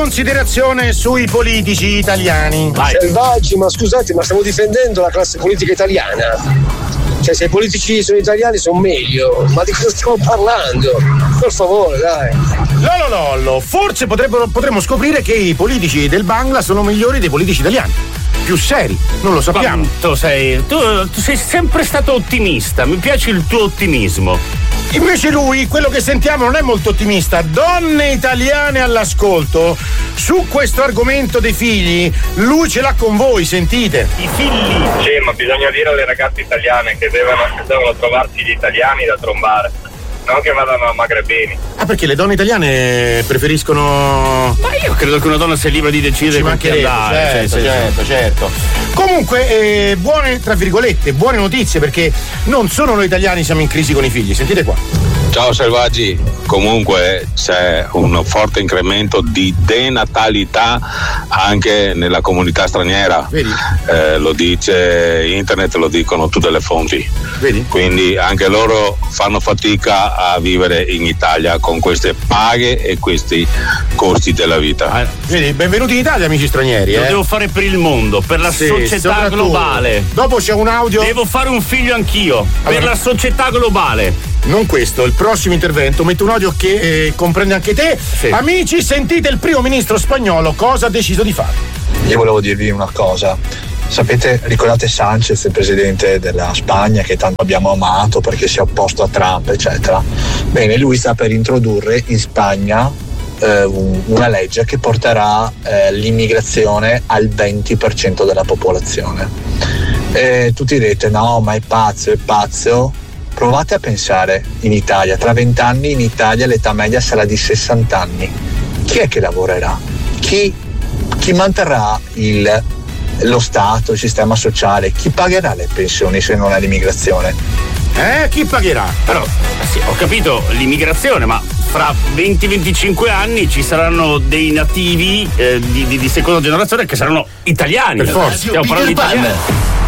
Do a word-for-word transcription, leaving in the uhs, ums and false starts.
considerazione sui politici italiani. Vai. Selvaggi, ma scusate, ma stiamo difendendo la classe politica italiana. Cioè, se i politici sono italiani sono meglio, ma di cosa stiamo parlando? Per favore, dai. Lollo lollo, forse potrebbero, potremmo scoprire che i politici del Bangla sono migliori dei politici italiani. Più seri, non lo sappiamo. Tu sei, tu, tu sei sempre stato ottimista, mi piace il tuo ottimismo. Invece lui, quello che sentiamo, non è molto ottimista. Donne italiane all'ascolto, su questo argomento dei figli, lui ce l'ha con voi, sentite. I figli. Sì, ma bisogna dire alle ragazze italiane che devono, devono trovarsi gli italiani da trombare, non che vadano a magrebini. Ah, perché le donne italiane preferiscono... Ma io credo che una donna sia libera di decidere con chi andare. Certo, cioè, certo, certo. Comunque, eh, buone, tra virgolette, buone notizie, perché non solo noi italiani siamo in crisi con i figli, sentite qua. Ciao Selvaggi, comunque c'è un forte incremento di denatalità anche nella comunità straniera. Vedi? Eh, lo dice internet, lo dicono tutte le fonti. Vedi? Quindi anche loro fanno fatica a vivere in Italia con queste paghe e questi costi della vita. Ah, vedi? Benvenuti in Italia, amici stranieri. Lo eh? devo fare per il mondo, per la Sì, società globale. Dopo c'è un audio. Devo fare un figlio anch'io, allora, per la società globale. Non questo, il prossimo intervento metto un audio che eh, comprende anche te. Sì. Amici, sentite il primo ministro spagnolo cosa ha deciso di fare. Io volevo dirvi una cosa. Sapete, ricordate Sanchez, il presidente della Spagna, che tanto abbiamo amato perché si è opposto a Trump, eccetera. Bene, lui sta per introdurre in Spagna eh, una legge che porterà eh, l'immigrazione al venti per cento della popolazione. E tutti direte, no, ma è pazzo, è pazzo. Provate a pensare in Italia, tra vent'anni in Italia l'età media sarà di sessanta anni. Chi è che lavorerà? Chi, chi manterrà il, lo Stato, il sistema sociale? Chi pagherà le pensioni se non è l'immigrazione? Eh, chi pagherà? Però, sì, ho capito l'immigrazione, ma fra venti venticinque anni ci saranno dei nativi eh, di, di, di seconda generazione che saranno italiani. Per forza. Stiamo parlando di italiani.